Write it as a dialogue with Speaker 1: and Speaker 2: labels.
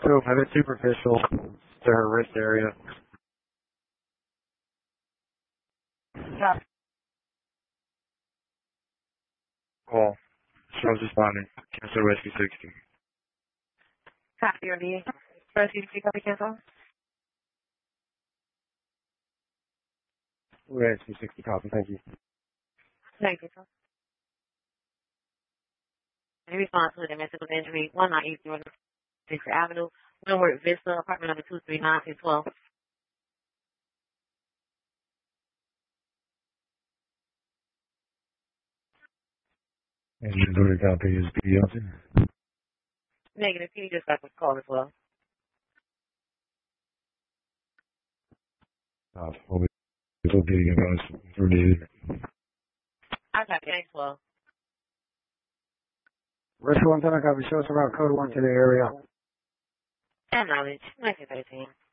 Speaker 1: So if it's superficial to her wrist area.
Speaker 2: Copy.
Speaker 1: Call. Show's responding. Cancel rescue 60.
Speaker 2: Copy your VA. Rescue 60, copy cancel.
Speaker 1: Rescue 60 copy, thank you.
Speaker 2: Thank you, sir. In response to the domestic injury, 1980 Sixth Avenue, Windward Vista, apartment number 239 and 12.
Speaker 1: Engine door copy is P. Johnson.
Speaker 2: Negative. Can you just got this call as well?
Speaker 1: What we updating about is related.
Speaker 2: I got thanks, well.
Speaker 1: Rescue 110 copy, show us around code 1 to the area.
Speaker 2: And knowledge, 1913.